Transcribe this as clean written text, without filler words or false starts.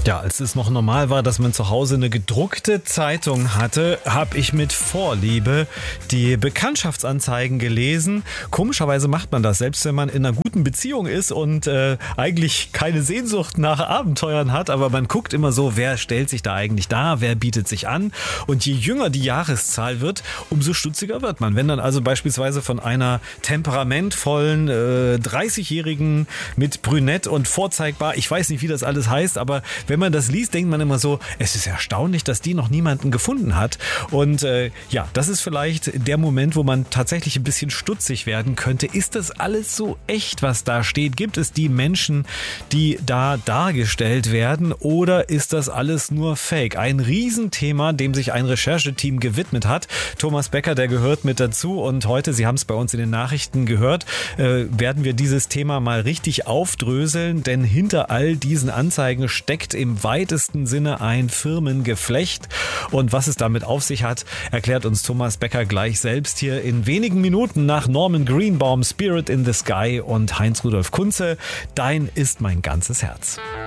Ja, als es noch normal war, dass man zu Hause eine gedruckte Zeitung hatte, habe ich mit Vorliebe die Bekanntschaftsanzeigen gelesen. Komischerweise macht man das, selbst wenn man in einer guten Beziehung ist und eigentlich keine Sehnsucht nach Abenteuern hat, aber man guckt immer so, wer stellt sich da eigentlich dar, wer bietet sich an, und je jünger die Jahreszahl wird, umso stutziger wird man. Wenn dann also beispielsweise von einer temperamentvollen 30-Jährigen mit Brünett und vorzeigbar, ich weiß nicht, wie das alles heißt, aber wenn man das liest, denkt man immer so, es ist erstaunlich, dass die noch niemanden gefunden hat. Und ja, das ist vielleicht der Moment, wo man tatsächlich ein bisschen stutzig werden könnte. Ist das alles so echt, was da steht? Gibt es die Menschen, die da dargestellt werden, oder ist das alles nur Fake? Ein Riesenthema, dem sich ein Rechercheteam gewidmet hat. Thomas Becker, der gehört mit dazu, und heute, Sie haben es bei uns in den Nachrichten gehört, werden wir dieses Thema mal richtig aufdröseln, denn hinter all diesen Anzeigen steckt im weitesten Sinne ein Firmengeflecht, und was es damit auf sich hat, erklärt uns Thomas Becker gleich selbst hier in wenigen Minuten nach Norman Greenbaum, Spirit in the Sky und Heinz-Rudolf Kunze, Dein ist mein ganzes Herz.